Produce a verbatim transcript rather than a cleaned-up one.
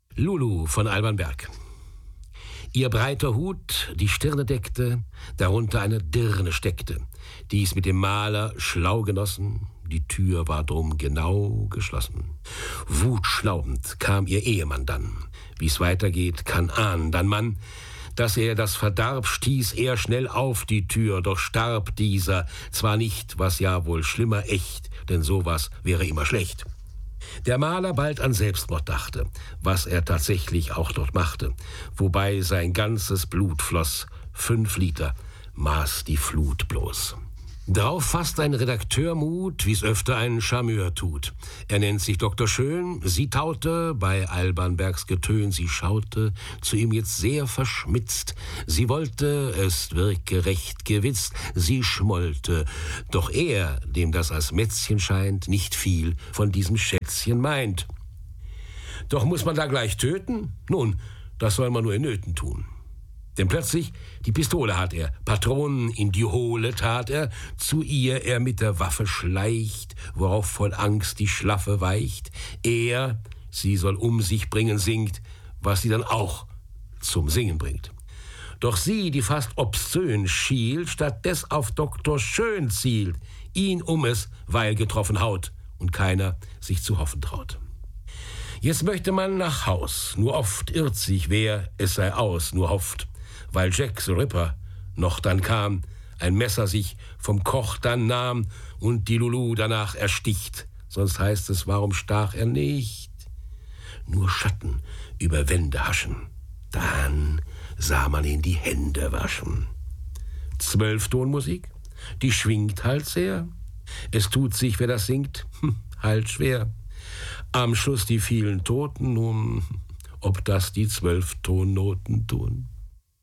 Lulu von Alban Berg. Ihr breiter Hut die Stirne deckte, darunter eine Dirne steckte. Dies mit dem Maler schlau genossen, die Tür war drum genau geschlossen. Wutschnaubend kam ihr Ehemann dann. Wie's weitergeht, kann ahnen dann man, dass er das verdarb, stieß er schnell auf die Tür, doch starb dieser zwar nicht, was ja wohl schlimmer echt, denn sowas wäre immer schlecht. Der Maler bald an Selbstmord dachte, was er tatsächlich auch dort machte, wobei sein ganzes Blut floss, fünf Liter maß die Flut bloß. Drauf fasst ein Redakteur Mut, wie's öfter ein Charmeur tut. Er nennt sich Doktor Schön, sie taute bei Alban Bergs Getön, sie schaute zu ihm jetzt sehr verschmitzt. Sie wollte, es wirke recht gewitzt, sie schmollte. Doch er, dem das als Mätzchen scheint, nicht viel von diesem Schätzchen meint. Doch muss man da gleich töten? Nun, das soll man nur in Nöten tun. Denn plötzlich die Pistole hat er, Patronen in die Hohle tat er, zu ihr er mit der Waffe schleicht, worauf voll Angst die Schlaffe weicht. Er, sie soll um sich bringen, singt, was sie dann auch zum Singen bringt. Doch sie, die fast obszön schielt, stattdessen auf Doktor Schön zielt, ihn um es, weil getroffen haut und keiner sich zu hoffen traut. Jetzt möchte man nach Haus, nur oft irrt sich wer, es sei aus, nur hofft, weil Jack the Ripper noch dann kam, ein Messer sich vom Koch dann nahm und die Lulu danach ersticht. Sonst heißt es, warum stach er nicht? Nur Schatten über Wände haschen, dann sah man ihn die Hände waschen. Zwölftonmusik, die schwingt halt sehr. Es tut sich, wer das singt, hm, halt schwer. Am Schluss die vielen Toten, nun, ob das die Zwölftonnoten tun.